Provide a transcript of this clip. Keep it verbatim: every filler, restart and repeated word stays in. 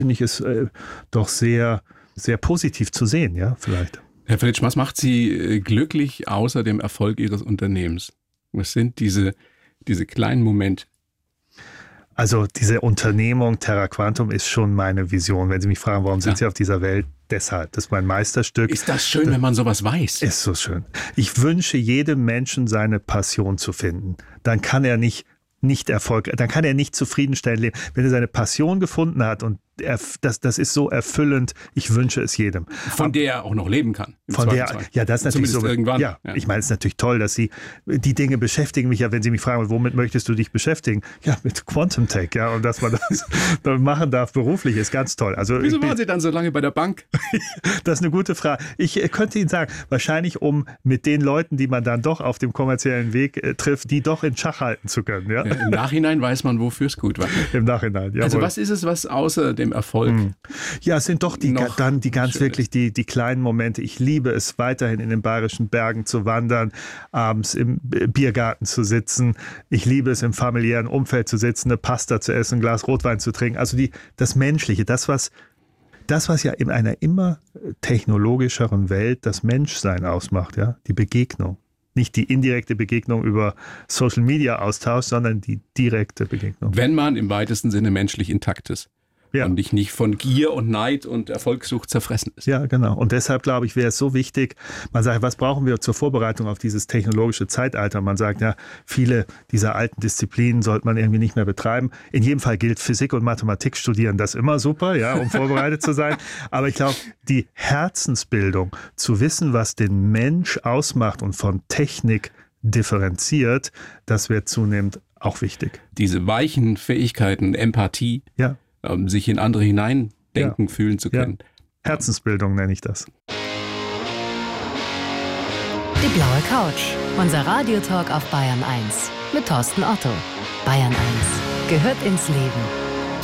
finde ich es äh, doch sehr, sehr positiv zu sehen, ja, vielleicht. Herr Fritsch, was macht Sie glücklich außer dem Erfolg Ihres Unternehmens? Was sind diese, diese kleinen Momente? Also diese Unternehmung Terra Quantum ist schon meine Vision. Wenn Sie mich fragen, warum sind ja. Sie auf dieser Welt? Deshalb, das ist mein Meisterstück. Ist das schön, das, wenn man sowas weiß? Ist so schön. Ich wünsche jedem Menschen, seine Passion zu finden. Dann kann er nicht, nicht Erfolg, dann kann er nicht zufriedenstellend leben. Wenn er seine Passion gefunden hat und er, das, das ist so erfüllend, ich wünsche es jedem. Von Aber, der er auch noch leben kann. Von der, ja, das ist natürlich Zumindest so. Irgendwann. Ja, ja, ich meine, es ist natürlich toll, dass Sie, die Dinge beschäftigen mich ja, wenn Sie mich fragen, womit möchtest du dich beschäftigen? Ja, mit Quantum Tech, ja, und dass man das machen darf beruflich, ist ganz toll. Also, Wieso waren Sie dann so lange bei der Bank? Das ist eine gute Frage. Ich könnte Ihnen sagen, wahrscheinlich um mit den Leuten, die man dann doch auf dem kommerziellen Weg äh, trifft, die doch in Schach halten zu können. Ja? Ja, im Nachhinein weiß man, wofür es gut war. Im Nachhinein, jawohl. Also was ist es, was außer dem Erfolg hm. Ja, es sind doch die, dann die ganz wirklich die, die kleinen Momente. Ich liebe es, weiterhin in den Bayerischen Bergen zu wandern, abends im Biergarten zu sitzen. Ich liebe es, im familiären Umfeld zu sitzen, eine Pasta zu essen, ein Glas Rotwein zu trinken. Also die, das Menschliche, das was, das, was ja in einer immer technologischeren Welt das Menschsein ausmacht, ja, die Begegnung. Nicht die indirekte Begegnung über Social-Media-Austausch, sondern die direkte Begegnung. Wenn man im weitesten Sinne menschlich intakt ist. Ja. Und dich nicht von Gier und Neid und Erfolgssucht zerfressen ist. Ja, genau. Und deshalb, glaube ich, wäre es so wichtig, man sagt, was brauchen wir zur Vorbereitung auf dieses technologische Zeitalter? Man sagt, ja, viele dieser alten Disziplinen sollte man irgendwie nicht mehr betreiben. In jedem Fall gilt Physik und Mathematik studieren, das ist immer super, ja, um vorbereitet zu sein. Aber ich glaube, die Herzensbildung, zu wissen, was den Mensch ausmacht und von Technik differenziert, das wird zunehmend auch wichtig. Diese weichen Fähigkeiten, Empathie, ja. Um sich in andere hineindenken, ja. fühlen zu können. Ja. Herzensbildung nenne ich das. Die blaue Couch. Unser Radiotalk auf Bayern eins. Mit Thorsten Otto. Bayern eins gehört ins Leben.